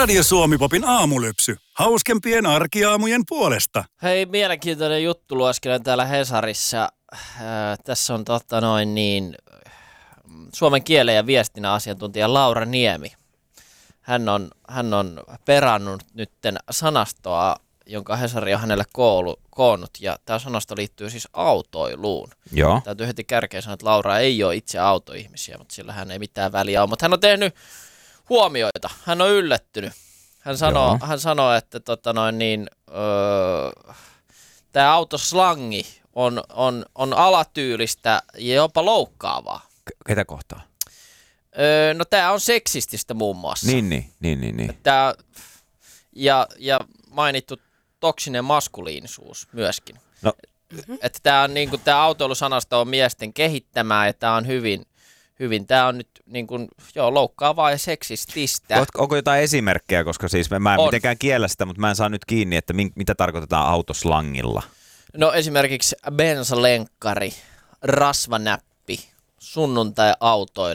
Radio Suomi-popin aamulypsy. Hauskempien arkiaamujen puolesta. Hei, mielenkiintoinen juttu lueskelen täällä Hesarissa. Tässä on suomen kielen ja viestinnän asiantuntija Laura Niemi. Hän on perannut nytten sanastoa, jonka Hesari on hänelle koonnut, ja tämä sanasto liittyy siis autoiluun. Joo. Täytyy heti kärkeen sanoa, että Laura ei ole itse autoihmisiä, mutta sillä hän ei mitään väliä ole. Mutta hän on tehnyt huomioita, hän on yllättynyt. Hän sanoo, että tämä autoslangi on alatyylistä ja jopa loukkaavaa. Ketä kohtaa? No tämä on seksististä muun muassa. Niin. Tää, ja mainittu toksinen maskuliinisuus myöskin. No. Että tämä on niinku, tämä autoilusanasta on miesten kehittämää ja tämä on hyvin tämä on nyt loukkaavaa ja seksististä. Onko jotain esimerkkejä, koska siis mä en mitenkään kiellä sitä, mutta mä en saa nyt kiinni, että mitä tarkoitetaan autoslangilla? No esimerkiksi bensalenkkkari, rasvanäppi, sunnuntai-autoilu.